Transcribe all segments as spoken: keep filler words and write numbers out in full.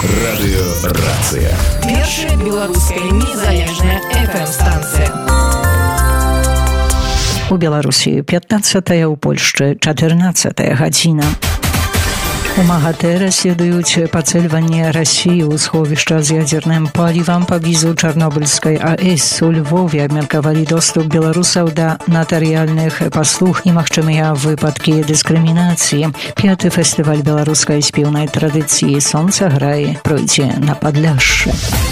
Радыёрацыя. Першая беларуская незалежная эф эм-станцыя. У Беларусі пятнадцатая, у Польшчы чатырнаццатая гадзіна. У МАГАТЭ расследуюць пацэльванне Расіі ў сховішча з ядзерным палівам паблізу Чарнобыльскай АЭС. У Львове абмеркавалі доступ беларусаў да натарыяльных паслуг і магчымыя выпадкі дыскрымінацыі. Пяты фестываль беларускай спеўнай традыцыі «Сонца грае» пройдзе на Падляшшы.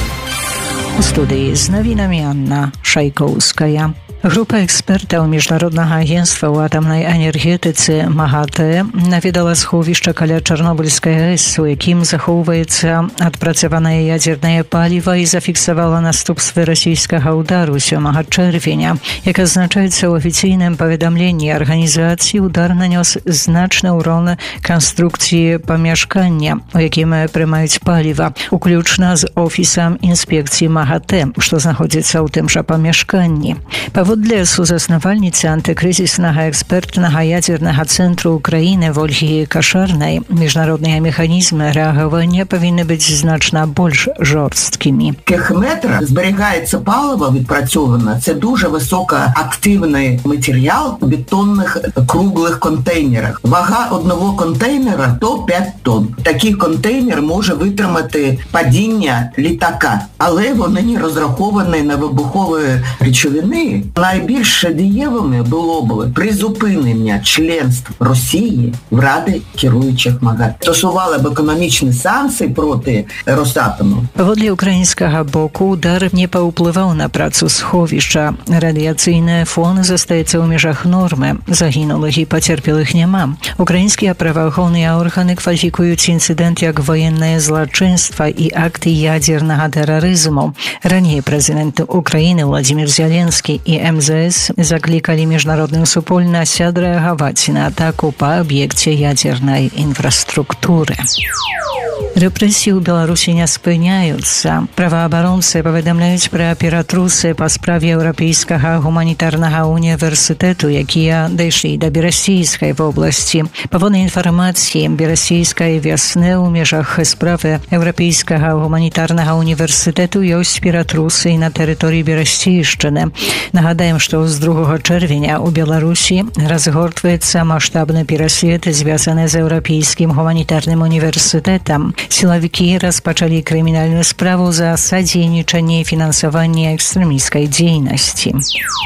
У студыі з навінамі Анна Шайкоўская. Група экспертаў Міжнароднага агентства ў атамнай энергетыцы МАГАТЭ наведала сховішча каля Чарнобыльскай АЭС, у якім захоўваецца адпрацаванае ядзернае паліва, і зафіксавала наступствы расійскага ўдару сёмага чэрвеня. Як адзначаецца ў афіцыйным паведамленні арганізацыі, удар нанёс значны ўрон канструкцыі памяшкання, у якім прымаюць паліва, уключна з офісам інспекцыі МАГАТЭ, што знаходзіцца ў тым жа памяшканні. Паводле сузаснавальніцы антыкрызіснага экспертнага ядзернага цэнтру Украіны Ольгі Кашарнай, міжнародныя механізмы рэагавання павінны быць значна больш жорсткімі. Техметра зберігається паливо відпрацьоване. Це дуже високоактивний матеріал у бетонних круглих контейнерах. Вага одного контейнера до п'ять тонн. Такий контейнер може витримати падіння літака, але вони не розраховані на вибухові речовини. Найбільш дієвими було б призупинення членства Росії в Раді керуючих МАГАТЕ. Стосували б економічні санкції проти Росатому. Паводле украінскага боку, удар не паўплываў на працу сховішча. Радыяцыйны фон застаецца ў межах нормы. Загінулых і пацерпелых няма. Украінскія праваахоўныя органы кваліфікуюць інцыдэнт як военнае злачынства і акты ядзернага тэрарызму. Раней прэзідэнт Украіны Владимир Зеленскі і эм зэ эс заклікалі міжнародную супольнасць адрэагаваць на атаку па аб'екце ядзернай інфраструктуры. Рэпрэсіі ў Беларусі не спыняюцца. Праваабаронцы паведамляюць пра ператрусы па справе Еўрапейскага гуманітарнага універсітэту, якія дайшлі да Берасійскай вобласці. Паводле інфармацыі Берасійскай вясны ў межах справы Еўрапейскага гуманітарнага універсітэту ёсць ператрусы і на тэрыторыі Берасійшчыны. Нагадаем, што з другога чэрвеня ў Беларусі разгортваецца маштабны пераслед, звязаны з Еўрапейскім гуманітарным універсітэтам. Сілавікі распачалі крымінальную справу за садзейнічанне і фінансаванне экстрэмісцкай дзейнасці.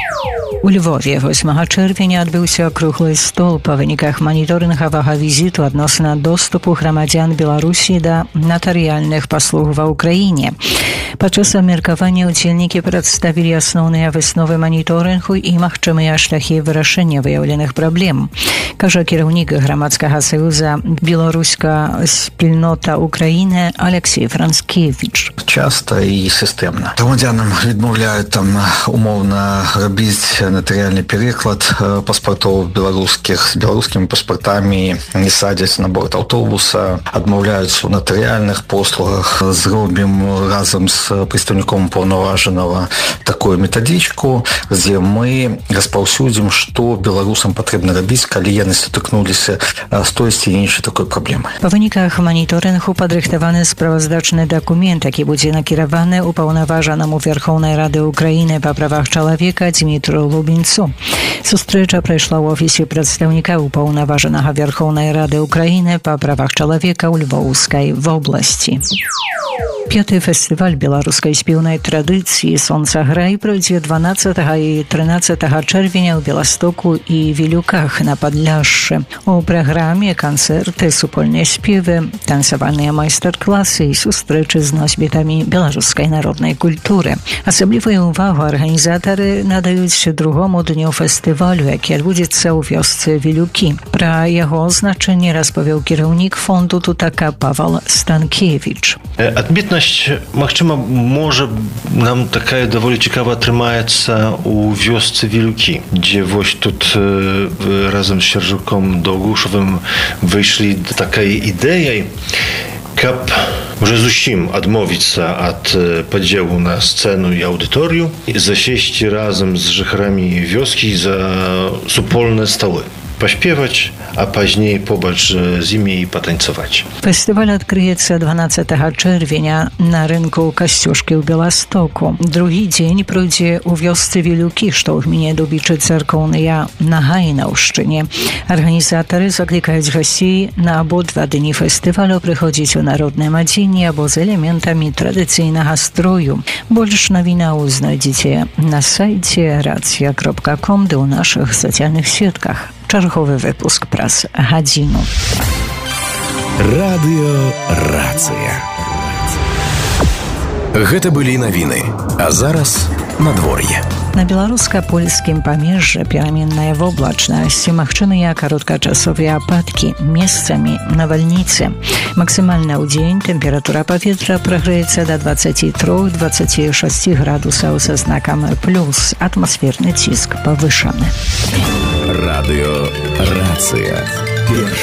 У Львове восьмага чэрвеня адбыўся круглы стол па выніках маніторынгавага візіту адносна доступу грамадзян Беларусі да натарыяльных паслуг ва ўкраіне. Падчас абмеркавання ўдзельнікі прадставілі асноўныя высновы маніторынгу і магчымыя шляхі вырашэння выяўленых праблем. Кажа кіраўнік грамадскага саюза «Беларуська спільнота Украіны» Алексей Францкевич. Часто і сістэмна. Грамадзянам відмаўляюць там умоўна рабіць натарыяльны переклад паспартоў беларускіх з беларускімі паспартамі, не садзяць на борт аўтобуса, адмаўляюць у натарыяльных послугах. Зробім разам з прадстаўніком паўнаважанага такую метадычку, дзе мы распаўсюдзім, што беларусам патрэбна рабіць, калі яны сутыкнуліся з той ці іншай такой праблемай. Па выніках маніторынгу падрыхтаваны справаздачны дакумент, які будзе накіраваны ўпаўнаважанаму Верхоўнай Рады Украіны па правах чалавека Дмітру Лубінцу. Сустрэча прайшла ў офісе прадстаўніка ўпаўнаважанага Верхоўнай Рады Украіны па правах чалавека ў Львоўскай вобласці. Пяты фестываль беларускай спеўнай традыцыі «Сонца грае» пройдзе дванаццатага і трынаццатага чэрвеня ў Беластоку і Вілюках на Падляшшы. У праграме канцэрты, супольныя спевы, танцавальныя майстар-класы і сустрэчы з носьбітамі беларускай народнай культуры. Асаблівую ўвагу арганізатары надаюць другому дню фестывалю, які адбудзецца ў вёсцы Вілюкі. Пра яго значэнне распавёў кіраўнік фонду «Тутака» Павал Станкевич. Адметнасць, магчыма, можа нам такая даволі цікава атрымаецца у вёсцы Вілюкі, дзе вось тут э, разам з Сяржуком Даўгушавым выйшлі такай ідэяй, каб уже зусім адмовіцца ад падзелу на сцэну і аўдыторыю і засесці разам з жыхарамі вёскі за супольныя сталы. pośpiewać, a później pobacz z nimi i potańcować. Festiwal odkryjется dwunastego czerwca na rynku Kościuszki w Białymstoku. Drugi dzień prójdzie u wiosce Wiluki, što w gminie Dubiczy Cerkownej na Hajnauszczynie. Organizatory zaklikają gości na obydwa dni festiwalu przychodzić o narodne madzenie albo z elementami tradycyjnego stroju. Больше новинаў znajdziecie na sajcie racja kropka com, u naszych socjalnych siatkach. Czerwowy wypusk prasy Hadzinu. Radio Рацыя. Гэта былі навіны, а зараз надвор'е. На беларуска-польскім памежжы пераменная воблачнасць, магчымыя кароткачасовыя ападкі, месцамі навальніцы. Максімальна ў дзень тэмпература паветра прагрэецца да двадцать три - двадцать шесть градусаў са знакам плюс. Атмасферны ціск павышаны. Radio Рацыя.